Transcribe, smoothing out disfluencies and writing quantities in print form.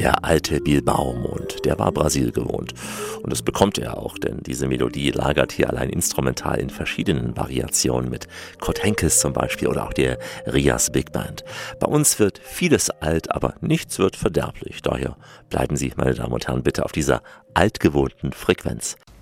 Der alte Bilbao-Mond, der war Brasil gewohnt. Und das bekommt er auch, denn diese Melodie lagert hier allein instrumental in verschiedenen Variationen mit Kurt Henkes zum Beispiel oder auch der Rias Big Band. Bei uns wird vieles alt, aber nichts wird verderblich. Daher bleiben Sie, meine Damen und Herren, bitte auf dieser altgewohnten Frequenz.